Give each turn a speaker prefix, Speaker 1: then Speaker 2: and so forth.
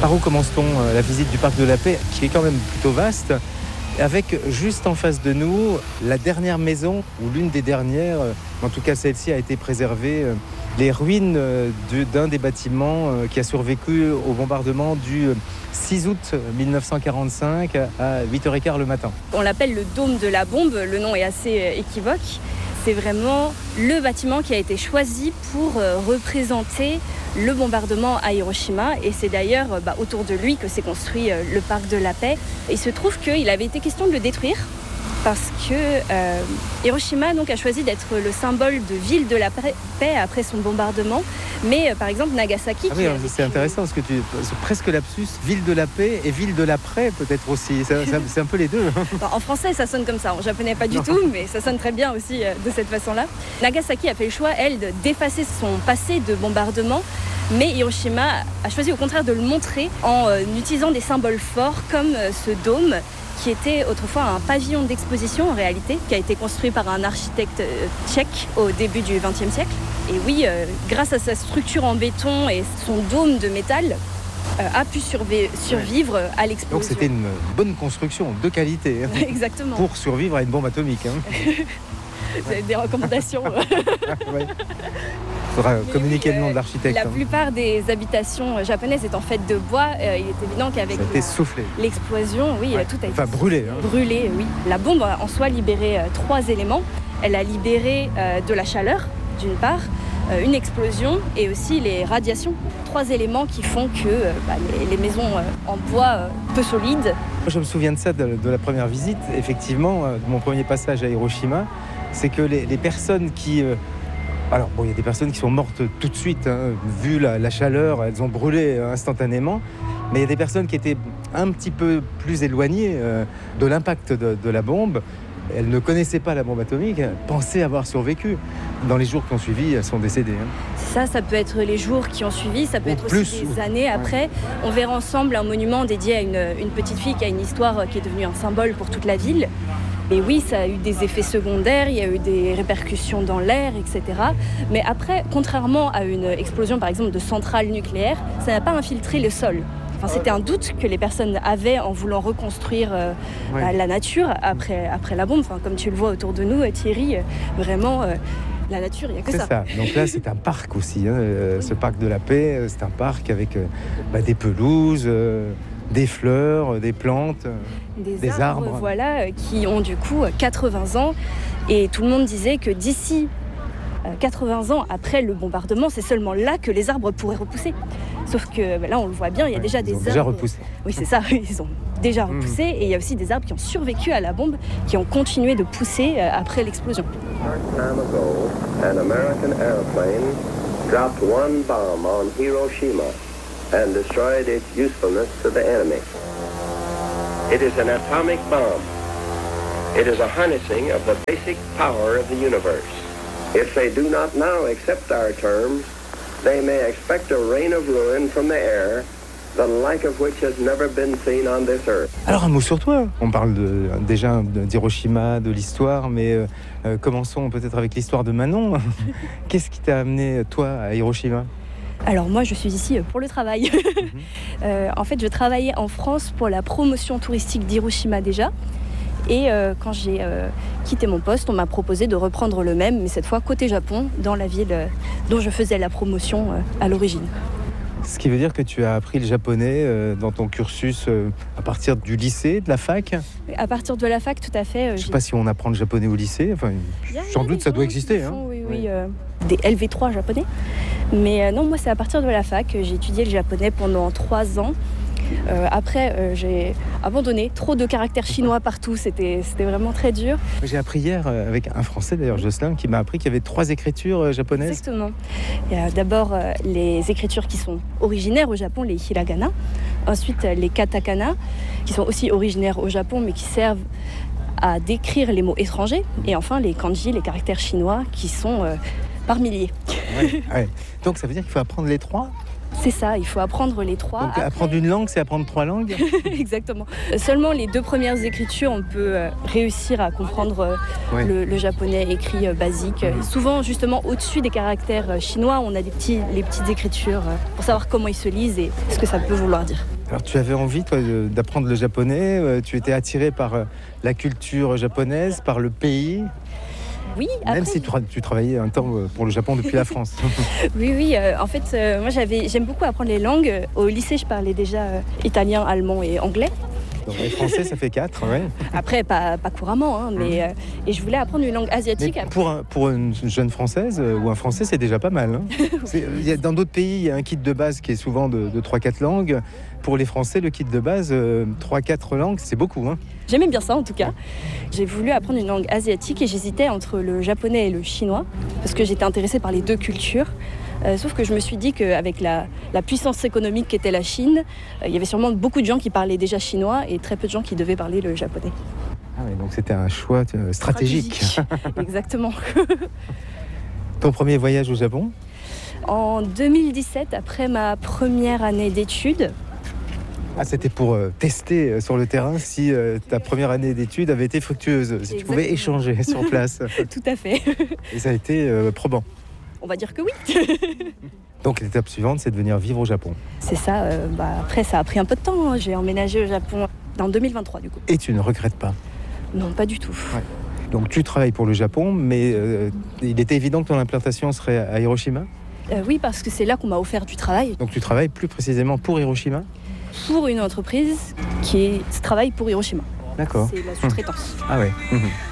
Speaker 1: Par où commence-t-on la visite du Parc de la Paix, qui est quand même plutôt vaste, avec juste en face de nous la dernière maison, ou l'une des dernières, en tout cas celle-ci a été préservée, les ruines d'un des bâtiments qui a survécu au bombardement du 6 août 1945 à 8h15 le matin.
Speaker 2: On l'appelle le dôme de la bombe, le nom est assez équivoque. C'est vraiment le bâtiment qui a été choisi pour représenter le bombardement à Hiroshima, et c'est d'ailleurs autour de lui que s'est construit le Parc de la Paix. Il se trouve qu'il avait été question de le détruire parce que Hiroshima donc, a choisi d'être le symbole de ville de la paix après son bombardement, mais par exemple Nagasaki...
Speaker 1: Ah oui, c'est intéressant parce que c'est presque lapsus, ville de la paix et ville de l'après peut-être aussi, c'est un peu les deux.
Speaker 2: En français ça sonne comme ça, en japonais pas du tout, mais ça sonne très bien aussi de cette façon-là. Nagasaki a fait le choix, elle, d'effacer son passé de bombardement, mais Hiroshima a choisi au contraire de le montrer en utilisant des symboles forts comme ce dôme, qui était autrefois un pavillon d'exposition en réalité, qui a été construit par un architecte tchèque au début du XXe siècle. Et oui, grâce à sa structure en béton et son dôme de métal, a pu survivre à l'explosion.
Speaker 1: Donc c'était une bonne construction de qualité.
Speaker 2: Exactement.
Speaker 1: Pour survivre à une bombe atomique.
Speaker 2: Vous avez des recommandations.
Speaker 1: Ouais. Il faudra communiquer le nom de l'architecte.
Speaker 2: La plupart des habitations japonaises étant faites de bois, il est évident qu'avec l'explosion, oui, tout a été
Speaker 1: brûlé.
Speaker 2: Brûlé, oui. La bombe en soi libérait 3 éléments. Elle a libéré de la chaleur, d'une part, une explosion et aussi les radiations. 3 éléments qui font que les maisons en bois peu solides.
Speaker 1: Je me souviens de ça, de la première visite. Effectivement, de mon premier passage à Hiroshima, c'est que les personnes qui... Alors, il y a des personnes qui sont mortes tout de suite, vu la chaleur, elles ont brûlé instantanément. Mais il y a des personnes qui étaient un petit peu plus éloignées de l'impact de la bombe. Elles ne connaissaient pas la bombe atomique, pensaient avoir survécu. Dans les jours qui ont suivi, elles sont décédées.
Speaker 2: Ça peut être les jours qui ont suivi, ça peut être aussi des années après. On verra ensemble un monument dédié à une petite fille qui a une histoire qui est devenue un symbole pour toute la ville. Et oui, ça a eu des effets secondaires, il y a eu des répercussions dans l'air, etc. Mais après, contrairement à une explosion, par exemple, de centrale nucléaire, ça n'a pas infiltré le sol. Enfin, c'était un doute que les personnes avaient en voulant reconstruire la nature après la bombe. Enfin, comme tu le vois autour de nous, Thierry, vraiment... la nature, il n'y a que ça.
Speaker 1: C'est ça. Donc là, c'est un parc aussi. Ce parc de la paix, c'est un parc avec des pelouses, des fleurs, des plantes, des arbres.
Speaker 2: Voilà, qui ont du coup 80 ans. Et tout le monde disait que d'ici 80 ans après le bombardement, c'est seulement là que les arbres pourraient repousser. Sauf que là, on le voit bien, il y a déjà des arbres.
Speaker 1: Déjà repoussé.
Speaker 2: Oui, c'est ça, ils ont déjà repoussé. Et il y a aussi des arbres qui ont survécu à la bombe, qui ont continué de pousser après l'explosion.
Speaker 3: Time ago, an American airplane dropped one bomb on Hiroshima and destroyed its usefulness to the enemy. It is an atomic bomb. It is a harnessing of the basic power of the universe. If they do not now accept our terms, they may expect a rain of ruin from the air, the like of which has never been seen on this earth.
Speaker 1: Alors un mot sur toi. On parle déjà d'Hiroshima, de l'histoire, mais commençons peut-être avec l'histoire de Manon. Qu'est-ce qui t'a amené, toi, à Hiroshima ?
Speaker 2: Alors moi, je suis ici pour le travail. En fait, je travaillais en France pour la promotion touristique d'Hiroshima déjà. Et quand j'ai quitté mon poste, on m'a proposé de reprendre le même, mais cette fois côté Japon, dans la ville dont je faisais la promotion à l'origine.
Speaker 1: Ce qui veut dire que tu as appris le japonais dans ton cursus à partir du lycée, de la fac ?
Speaker 2: À partir de la fac, tout à fait.
Speaker 1: Je ne sais pas si on apprend le japonais au lycée. Enfin, sans doute, ça doit exister.
Speaker 2: Oui. Des LV3 japonais. Mais non, moi, c'est à partir de la fac. J'ai étudié le japonais pendant 3 ans. Après, j'ai abandonné. Trop de caractères chinois partout, c'était vraiment très dur.
Speaker 1: J'ai appris hier, avec un Français d'ailleurs, Jocelyn, qui m'a appris qu'il y avait 3 écritures japonaises.
Speaker 2: Exactement. Il y a d'abord les écritures qui sont originaires au Japon, les hiragana. Ensuite, les katakana, qui sont aussi originaires au Japon, mais qui servent à décrire les mots étrangers. Et enfin, les kanji, les caractères chinois, qui sont par milliers.
Speaker 1: Ouais. Donc ça veut dire qu'il faut apprendre les 3 ?
Speaker 2: C'est ça, il faut apprendre les 3.
Speaker 1: Donc après... apprendre une langue, c'est apprendre 3 langues.
Speaker 2: Exactement. Seulement les 2 premières écritures, on peut réussir à comprendre le japonais écrit basique. Souvent, justement, au-dessus des caractères chinois, on a les petites écritures pour savoir comment ils se lisent et ce que ça peut vouloir dire.
Speaker 1: Alors tu avais envie, toi, d'apprendre le japonais, tu étais attiré par la culture japonaise, par le pays.
Speaker 2: Oui, après...
Speaker 1: Même si tu travaillais un temps pour le Japon depuis la France.
Speaker 2: Oui. En fait, moi, j'aime beaucoup apprendre les langues. Au lycée, je parlais déjà italien, allemand et anglais.
Speaker 1: Donc, les français, ça fait 4, ouais.
Speaker 2: Après, pas couramment, hein, mais et je voulais apprendre une langue asiatique.
Speaker 1: Mais pour une jeune Française ou un Français, c'est déjà pas mal. Hein. Dans d'autres pays, il y a un kit de base qui est souvent de 3-4 langues. Pour les Français, le kit de base, 3-4 langues, c'est beaucoup. Hein.
Speaker 2: J'aimais bien ça, en tout cas. J'ai voulu apprendre une langue asiatique et j'hésitais entre le japonais et le chinois, parce que j'étais intéressée par les 2 cultures. Sauf que je me suis dit qu'avec la puissance économique qu'était la Chine, il y avait sûrement beaucoup de gens qui parlaient déjà chinois et très peu de gens qui devaient parler le japonais.
Speaker 1: Ah oui, donc c'était un choix stratégique.
Speaker 2: Exactement.
Speaker 1: Ton premier voyage au Japon ?
Speaker 2: En 2017, après ma première année d'études.
Speaker 1: Ah, c'était pour tester sur le terrain si ta première année d'études avait été fructueuse, si Exactement. Tu pouvais échanger sur place.
Speaker 2: Tout à fait.
Speaker 1: Et ça a été probant.
Speaker 2: On va dire que oui.
Speaker 1: Donc l'étape suivante, c'est de venir vivre au Japon.
Speaker 2: C'est ça. Après, ça a pris un peu de temps. Hein. J'ai emménagé au Japon en 2023, du coup.
Speaker 1: Et tu ne regrettes pas ?
Speaker 2: Non, pas du tout.
Speaker 1: Ouais. Donc tu travailles pour le Japon, mais il était évident que ton implantation serait à Hiroshima ?
Speaker 2: Oui, parce que c'est là qu'on m'a offert du travail.
Speaker 1: Donc tu travailles plus précisément pour Hiroshima ?
Speaker 2: Pour une entreprise qui travaille pour Hiroshima.
Speaker 1: D'accord.
Speaker 2: C'est la sous-traitance.
Speaker 1: Ah ouais.